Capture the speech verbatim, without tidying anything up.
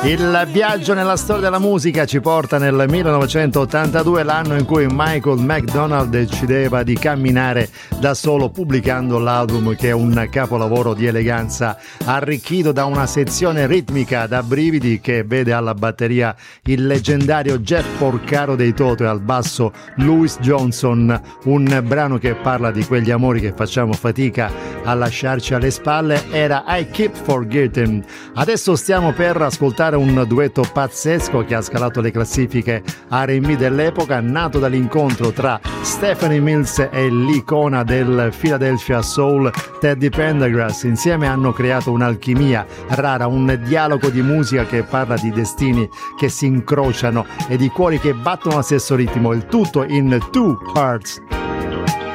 Il viaggio nella storia della musica ci porta nel millenovecentottantadue, l'anno in cui Michael McDonald decideva di camminare da solo pubblicando l'album che è un capolavoro di eleganza arricchito da una sezione ritmica da brividi che vede alla batteria il leggendario Jeff Porcaro dei Toto e al basso Louis Johnson, un brano che parla di quegli amori che facciamo fatica a lasciarci alle spalle. Era I Keep Forgetting. Adesso stiamo per ascoltare un duetto pazzesco che ha scalato le classifiche R and B dell'epoca, nato dall'incontro tra Stephanie Mills e l'icona del Philadelphia Soul Teddy Pendergrass. Insieme hanno creato un'alchimia rara, un dialogo di musica che parla di destini che si incrociano e di cuori che battono allo stesso ritmo, il tutto in Two Hearts.